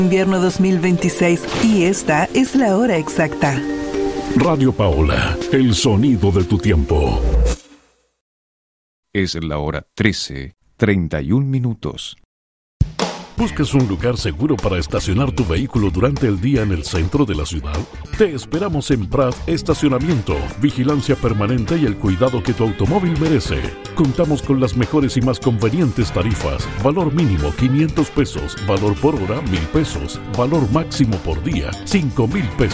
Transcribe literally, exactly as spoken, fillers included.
Invierno dos mil veintiséis y esta es la hora exacta. Radio Paola, el sonido de tu tiempo. Es la hora trece, treinta y un minutos. ¿Buscas un lugar seguro para estacionar tu vehículo durante el día en el centro de la ciudad? Te esperamos en Prat Estacionamiento, vigilancia permanente y el cuidado que tu automóvil merece. Contamos con las mejores y más convenientes tarifas. Valor mínimo quinientos pesos, valor por hora mil pesos, valor máximo por día cinco mil pesos.